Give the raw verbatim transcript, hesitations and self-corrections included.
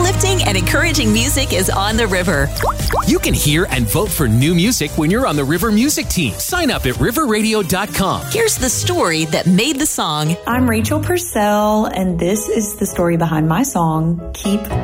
uplifting and encouraging music is on the river. You can hear and vote for new music when you're on the River Music team. Sign up at river radio dot com. Here's the story that made the song. I'm Rachel Purcell, and this is the story behind my song, Keep